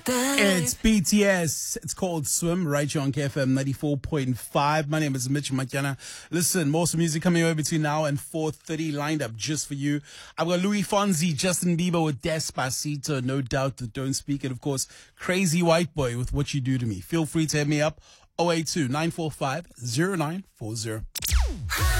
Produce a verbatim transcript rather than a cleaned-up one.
It's B T S. It's called Swim, right here on K F M ninety-four point five. My name is Mitch Makiana. Listen, more some music coming over between now and four thirty lined up just for you. I've got Louis Fonzi, Justin Bieber with Despacito, No Doubt That Don't Speak, and of course, Crazy White Boy with What You Do To Me. Feel free to hit me up, oh eight two, nine four five, oh nine four oh.